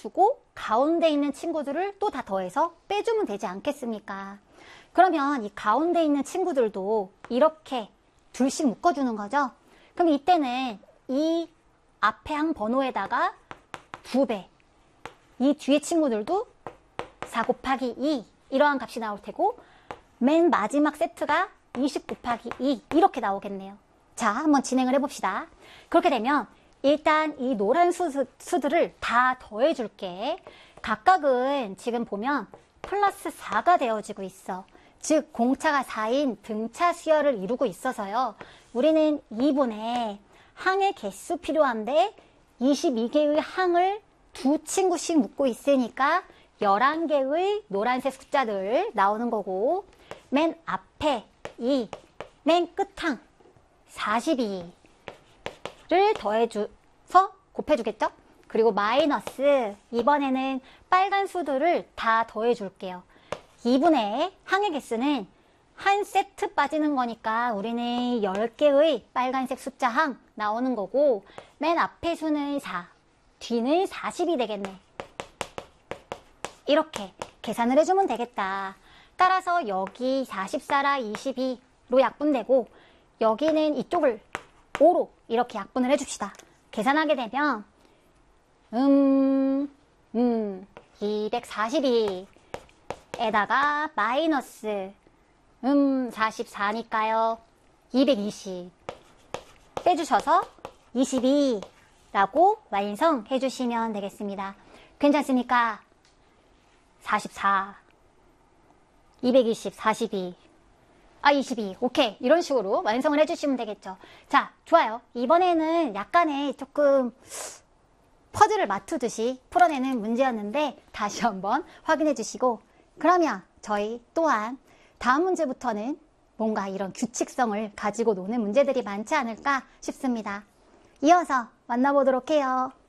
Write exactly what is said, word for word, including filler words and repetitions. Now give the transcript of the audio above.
주고 가운데 있는 친구들을 또 다 더해서 빼주면 되지 않겠습니까? 그러면 이 가운데 있는 친구들도 이렇게 둘씩 묶어주는 거죠. 그럼 이때는 이 앞에 한 번호에다가 두 배, 이 뒤에 친구들도 사 곱하기 이 이러한 값이 나올 테고 맨 마지막 세트가 이십 곱하기 이 이렇게 나오겠네요. 자, 한번 진행을 해봅시다. 그렇게 되면 일단 이 노란 수, 수들을 다 더해줄게. 각각은 지금 보면 플러스 사가 되어지고 있어. 즉 공차가 사인 등차 수열을 이루고 있어서요. 우리는 이분의 항의 개수 필요한데 이십이 개의 항을 두 친구씩 묶고 있으니까 열한 개의 노란색 숫자들 나오는 거고, 맨 앞에 이, 맨 끝항 사십이를 더해줘서 곱해주겠죠? 그리고 마이너스, 이번에는 빨간 수들을 다 더해줄게요. 이분의 항의 개수는 한 세트 빠지는 거니까 우리는 열 개의 빨간색 숫자 항 나오는 거고, 맨 앞에 수는 사, 뒤는 사십이 되겠네. 이렇게 계산을 해주면 되겠다. 따라서 여기 사십사라 이십이로 약분되고 여기는 이쪽을 오로 이렇게 약분을 해줍시다. 계산하게 되면 음, 음, 이백사십이에다가 마이너스 음, 사십사니까요. 이백이십 빼주셔서 이십이라고 완성해 주시면 되겠습니다. 괜찮습니까? 사십사, 이백이십, 사십이, 아 이십이, 오케이. 이런 식으로 완성을 해주시면 되겠죠. 자, 좋아요. 이번에는 약간의 조금 퍼즐을 맞추듯이 풀어내는 문제였는데 다시 한번 확인해 주시고, 그러면 저희 또한 다음 문제부터는 뭔가 이런 규칙성을 가지고 노는 문제들이 많지 않을까 싶습니다. 이어서 만나보도록 해요.